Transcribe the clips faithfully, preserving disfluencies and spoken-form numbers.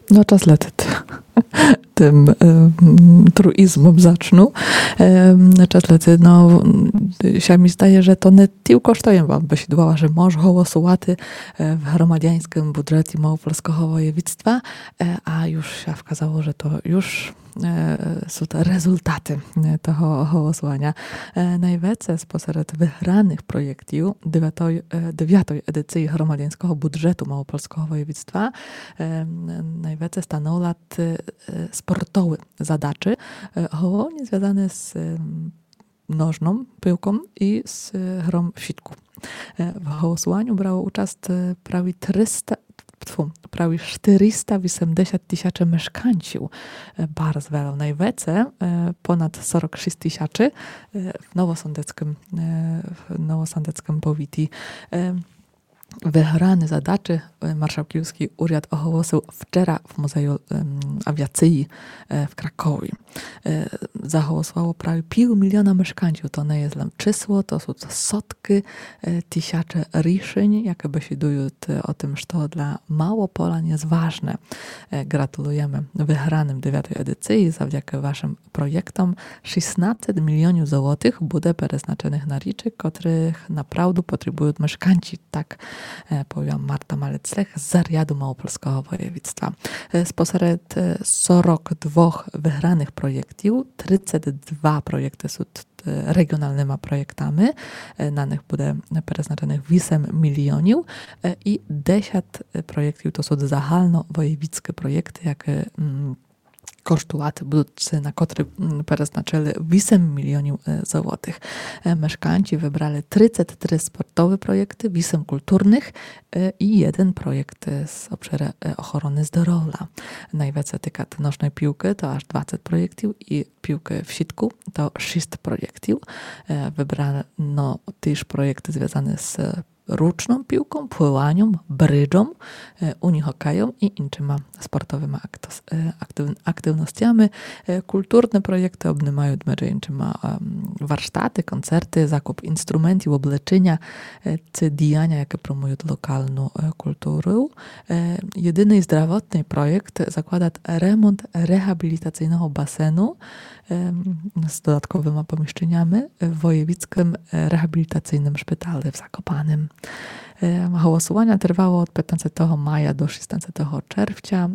No czas letet. Tym um, truizmom začnu. Um, čas lety, no, się mi zdaje, że to не тільки що їм вам бесідувала, що може голосувати в громадянському бюджеті Małopolskiego województwa, a już się wskazało, że to już są te rezultaty tego głosowania. Najwięcej spośród wygranych projektów dziewiątej edycji Gromadянського budżetu Małopolskiego województwa najwięcej stanowią sportowe zadaczy, głównie związane z nożną piłką i z grą w siatku. W głosowaniu brało udział prawie trzysta prawie czterysta osiemdziesiąt tysięcy mieszkańców. Bardzo wiele. Najwięcej, ponad czterdzieści sześć tysięcy w Nowosądeckim, w Nowosądeckim powiecie. Wygrane zadaczy marszałkowski urząd ogłosił wczoraj w Muzeum Awiacji w Krakowie. Zagłosowało prawie pół miliona mieszkańców. To nie jest czysło, to są setki tysięcy решень, jakie besedują o tym, że to dla Małopolan jest ważne. Gratulujemy wygranym dziewiątej edycji. Zawdzięki waszym projektom szesnaście milionów złotych będzie przeznaczonych na rzeczy, których naprawdę potrzebują mieszkańcy. Tak powiedziała Marta Malec-Lech z Zariadu Małopolskiego województwa. Spośród czterdziestu dwóch wygranych projektów, trzydzieści dwa projekty są regionalnymi projektami, na nich będzie przeznaczonych osiem milionów i dziesięć projektów to są zahalnowojewódzkie projekty, jakie kosztowaty budżety, na które przeznaczyli osiem milionów złotych. Mieszkańcy wybrali trzydzieści trzy sportowe projekty, osiem kulturnych i jeden projekt z obszaru ochrony zdrowia. Najwięcej tyka nożnej piłki to aż dwadzieścia projektów i piłki w siatku to sześć projektów. Wybrano też projekty związane z ruczną piłką, pływaniem, brydżą, unihokejem i innymi sportowymi aktywnościami. Kulturne projekty obejmują między innymi warsztaty, koncerty, zakup instrumentów, obleczenia, czy działania, jakie promują lokalną kulturę. Jedyny zdrowotny projekt zakłada remont rehabilitacyjnego basenu z dodatkowymi pomieszczeniami w wojewódzkim rehabilitacyjnym szpitalu w Zakopanem. Głosowanie trwało od piętnastego maja do szesnastego czerwca.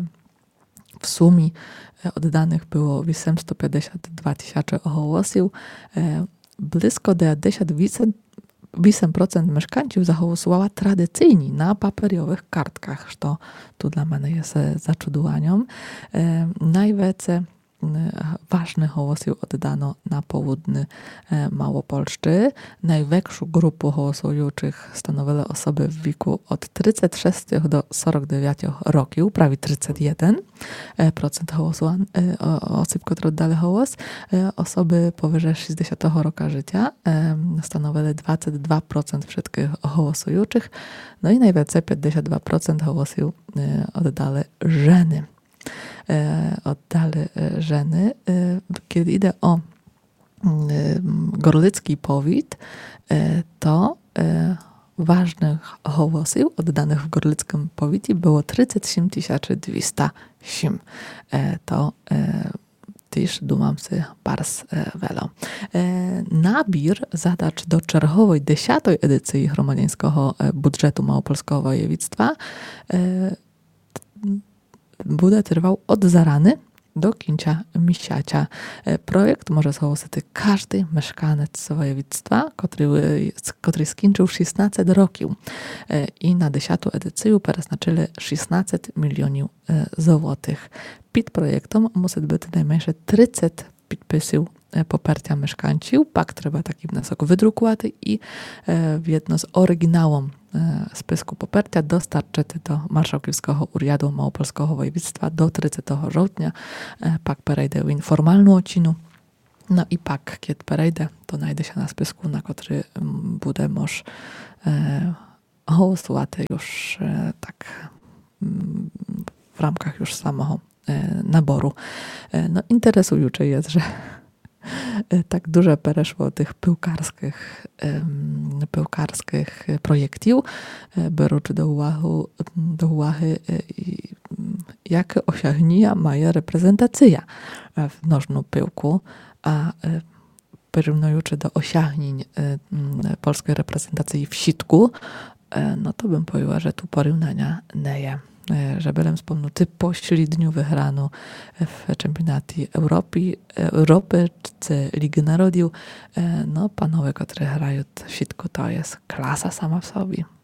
W sumie oddanych było osiemset pięćdziesiąt dwa tysiące głosów. Blisko dziewięćdziesiąt osiem procent mieszkańców zagłosowało tradycyjnie na papierowych kartkach, co tu dla mnie jest zaczudowaniem. Najwięcej ważnych głosów oddano na południe Małopolszczy. Największą grupę głosujących stanowiły osoby w wieku od trzydziestu sześciu do czterdziestu dziewięciu roków, prawie trzydzieści jeden procent osób, które oddali głos. Osoby powyżej sześćdziesiątego roku życia stanowiły dwadzieścia dwa procent wszystkich głosujących. No i najwięcej, pięćdziesiąt dwa procent głosów oddali żeny. Oddali żeny. Kiedy idzie o Gorlicki powiat, to ważnych głosów oddanych w Gorlickim powiecie było trzydzieści osiem tysięcy dwieście osiem. To też dumam się bardzo wiele. Nabór zadań do czerwowej dziesiątej edycji Gromadянського budżetu Małopolskiego województwa będzie trwał od zarany do końca miesiąca. Projekt może zgłosić każdy mieszkaniec województwa, który, który skończył szesnaście roków i na dziesiątą edycję przeznaczyli szesnaście milionów złotych. Pod projektem musi być najmniej trzydzieści podpisów poparcia mieszkańców, pak trzeba taki wniosek wydrukować i w jedno z oryginałów spisku poparcia dostarczyć do Marszałkowskiego Urzędu Małopolskiego Województwa do trzydziestego grudnia. Pak przejdzie w informalną odcinu. No i pak, kiedy przejdzie, to znajdzie się na spisku, na który będzie można głosować już tak w ramkach już samego naboru. No interesujące jest, że tak duże przeszło tych piłkarskich, piłkarskich projektów, biorąc do uwagi, do uwagi jakie osiągnięcia maja reprezentacja w nożnym pyłku, a porównując do osiągnięć polskiej reprezentacji w sitku, no to bym powiedziała, że tu porównania nie jest. Że bylem wspomnął ty pośredniu wygrano w czempionacie Europy, Europy czy Ligi Narodów, no panowie, którzy grają w sitku, to jest klasa sama w sobie.